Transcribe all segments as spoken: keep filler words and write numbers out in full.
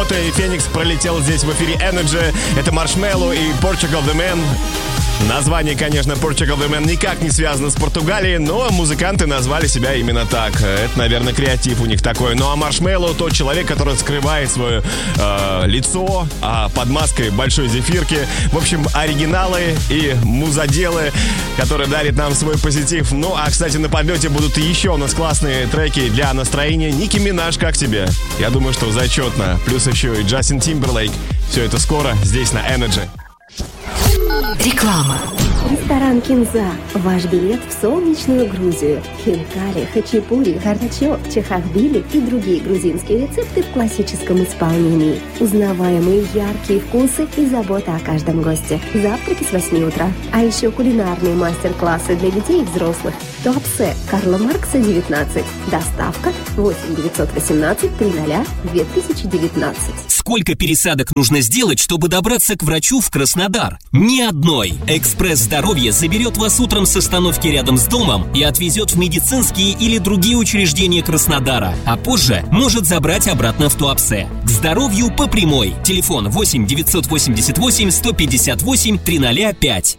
и Феникс пролетел здесь в эфире Energy. Это Marshmello и Portugal the Man. Название, конечно, Portugal the Man никак не связано с Португалией, но музыканты назвали себя именно так. Это, наверное, креатив у них такой. Ну а Marshmello тот человек, который скрывает свое э, лицо а под маской большой зефирки. В общем, оригиналы и музоделы, которые дарят нам свой позитив. Ну а, кстати, на подлете будут еще у нас классные треки для настроения. Ники Минаж, как тебе? Я думаю, что зачетно. Плюс еще и Джастин Тимберлейк. Все это скоро здесь на Energy. Реклама. Ресторан «Кинза». Ваш билет в солнечную Грузию. Хинкали, хачапури, харчо, чахахбили и другие грузинские рецепты в классическом исполнении. Узнаваемые яркие вкусы и забота о каждом госте. Завтраки с восьми утра. А еще кулинарные мастер-классы для детей и взрослых. Туапсе, Карла Маркса, девятнадцать. Доставка восемь девятьсот восемнадцать триста две тысячи девятнадцать. Сколько пересадок нужно сделать, чтобы добраться к врачу в Краснодар? Ни одной. Экспресс здоровья заберет вас утром с остановки рядом с домом и отвезет в медицинские или другие учреждения Краснодара, а позже может забрать обратно в Туапсе. К здоровью по прямой. Телефон восемь девятьсот восемьдесят восемь сто пятьдесят восемь триста пять.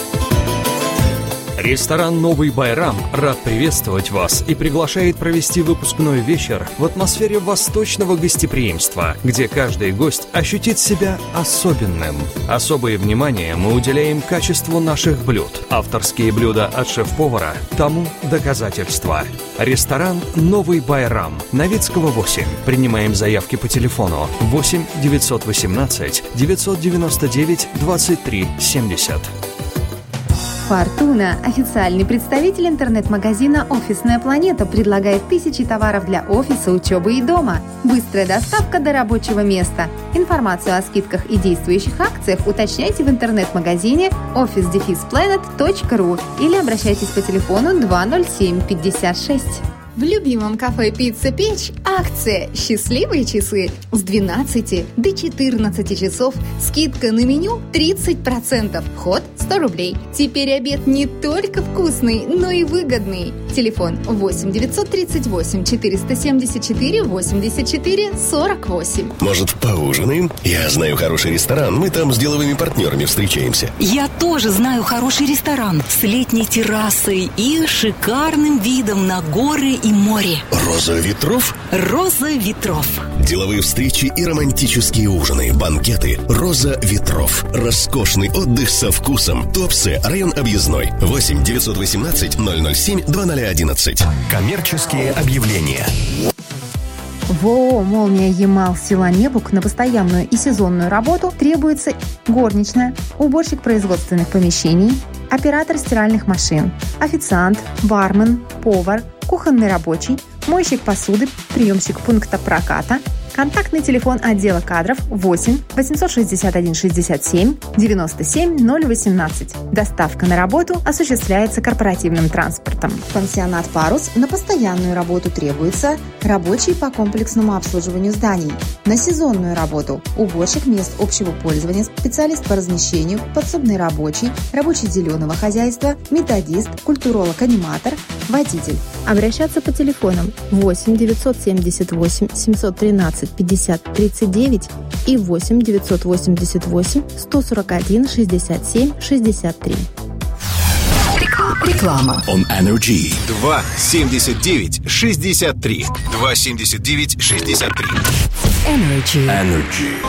Ресторан «Новый Байрам» рад приветствовать вас и приглашает провести выпускной вечер в атмосфере восточного гостеприимства, где каждый гость ощутит себя особенным. Особое внимание мы уделяем качеству наших блюд. Авторские блюда от шеф-повара тому доказательство. Ресторан «Новый Байрам», Новицкого, восемь. Принимаем заявки по телефону восемь девятьсот восемнадцать девятьсот девяносто девять двадцать три семьдесят. Фортуна, официальный представитель интернет-магазина «Офисная планета», предлагает тысячи товаров для офиса, учебы и дома. Быстрая доставка до рабочего места. Информацию о скидках и действующих акциях уточняйте в интернет-магазине офис дефис планет точка ру или обращайтесь по телефону два ноль семь пятьдесят шесть. В любимом кафе «Пицца Печь» акция «Счастливые часы» с двенадцати до четырнадцати часов. Скидка на меню тридцать процентов. Вход сто рублей. Теперь обед не только вкусный, но и выгодный. Телефон восемь девятьсот тридцать восемь четыреста семьдесят четыре восемьдесят четыре сорок восемь. Может, поужинаем? Я знаю хороший ресторан. Мы там с деловыми партнерами встречаемся. Я тоже знаю хороший ресторан с летней террасой и шикарным видом на горы и море. «Роза ветров»? «Роза ветров». Деловые встречи и романтические ужины, банкеты. «Роза ветров». Роскошный отдых со вкусом. Туапсе, район Объездной. восемь девятьсот восемнадцать ноль ноль семь два ноль одиннадцать. Коммерческие объявления. В ООО «Молния Ямал» села Небук на постоянную и сезонную работу требуется горничная, уборщик производственных помещений, оператор стиральных машин, официант, бармен, повар, кухонный рабочий, мойщик посуды, приемщик пункта проката. Контактный телефон отдела кадров восемь восемьсот шестьдесят один шестьдесят семь девяносто семь ноль восемнадцать. Доставка на работу осуществляется корпоративным транспортом. Пансионат «Парус» на постоянную работу требуется рабочий по комплексному обслуживанию зданий. На сезонную работу уборщик мест общего пользования, специалист по размещению, подсобный рабочий, рабочий зеленого хозяйства, методист, культуролог-аниматор, водитель. Обращаться по телефонам восемь девятьсот семьдесят восемь семьсот тринадцать пятьдесят тридцать девять и восемь девятьсот восемьдесят восемь сто сорок один шестьдесят семь шестьдесят три. Реклама. On Energy. два семьдесят девять шестьдесят три. два семьдесят девять шестьдесят три. Energy. Energy.